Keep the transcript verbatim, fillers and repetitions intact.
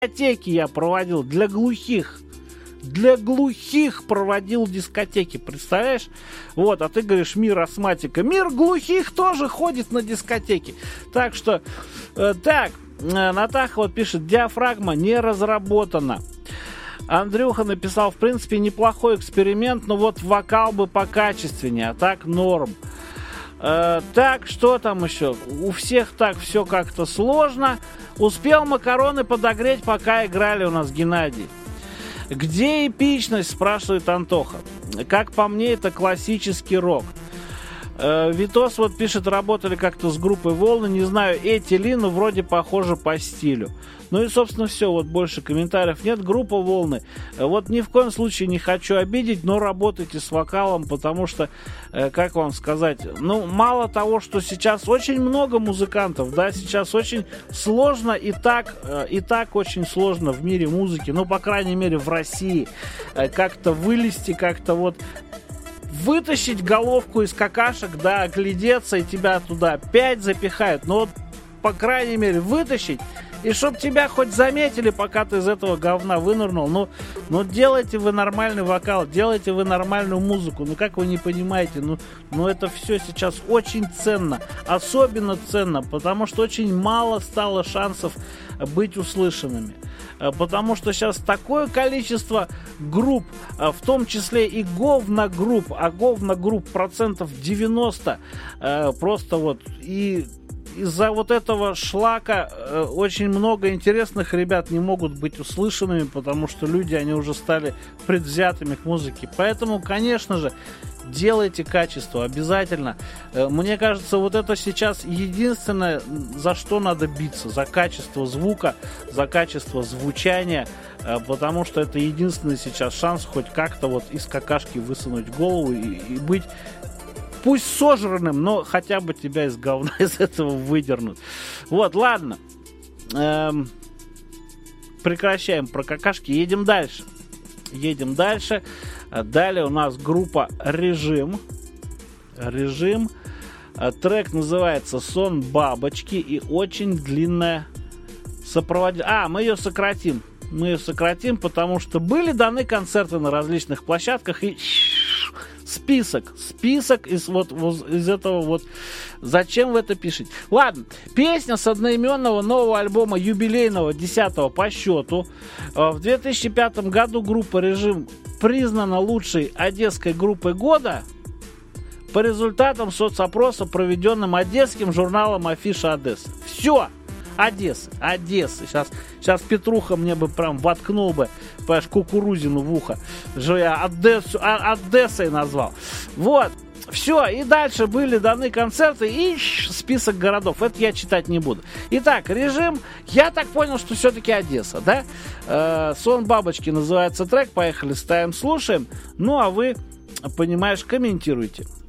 дискотеки я проводил для глухих. Для глухих проводил дискотеки, представляешь? Вот, а ты говоришь, мир астматика. Мир глухих тоже ходит на дискотеки. Так что, э, так, э, Натаха вот пишет, диафрагма не разработана. Андрюха написал, в принципе, неплохой эксперимент, но вот вокал бы покачественнее, а так норм. Э, так, что там еще? У всех так все как-то сложно. Успел макароны подогреть, пока играли у нас, Геннадий. Где эпичность, спрашивает Антоха. Как по мне, это классический рок. Э, Витос вот пишет, работали как-то с группой Волны. Не знаю, эти ли, но вроде похоже по стилю. Ну и, собственно, все. Вот больше комментариев нет. Группа Волны. Вот ни в коем случае не хочу обидеть, но работайте с вокалом, потому что, э, как вам сказать, ну, мало того, что сейчас очень много музыкантов, да, сейчас очень сложно и так, э, и так очень сложно в мире музыки, ну, по крайней мере, в России, э, как-то вылезти, как-то вот вытащить головку из какашек, да, оглядеться, и тебя туда опять запихают. Но вот, по крайней мере, вытащить, и чтоб тебя хоть заметили, пока ты из этого говна вынырнул. Ну, ну делайте вы нормальный вокал, делайте вы нормальную музыку. Ну, как вы не понимаете, ну, ну это все сейчас очень ценно. Особенно ценно, потому что очень мало стало шансов быть услышанными. Потому что сейчас такое количество групп, в том числе и говногрупп, а говногрупп процентов девяносто, просто вот, и из-за вот этого шлака э, очень много интересных ребят не могут быть услышанными, потому что люди, они уже стали предвзятыми к музыке. Поэтому, конечно же, делайте качество обязательно. Э, мне кажется, вот это сейчас единственное, за что надо биться. За качество звука, за качество звучания, э, потому что это единственный сейчас шанс хоть как-то вот из какашки высунуть голову и, и быть... Пусть сожранным, но хотя бы тебя из говна из этого выдернут. Вот, ладно. Эм, прекращаем про какашки. Едем дальше. Едем дальше. Далее у нас группа «Режим». «Режим». Трек называется «Сон бабочки» и очень длинная сопроводительная... А, мы ее сократим. Мы ее сократим, потому что были даны концерты на различных площадках и... Список, список из вот, вот из этого вот. Зачем вы это пишете? Ладно, песня с одноименного нового альбома юбилейного, десятого по счету. В две тысячи пятом году группа «Режим» признана лучшей одесской группой года по результатам соцопроса, проведенным одесским журналом «Афиша Одессы». Все! Одесса, Одесса. Сейчас, сейчас Петруха мне бы прям воткнул бы, понимаешь, кукурузину в ухо. Же я Одессу, а, Одессой назвал. Вот. Все, и дальше были даны концерты и список городов. Это я читать не буду. Итак, «Режим». Я так понял, что все-таки Одесса, да? Э, «Сон бабочки» называется трек. Поехали, ставим, слушаем. Ну, а вы, понимаешь, комментируйте.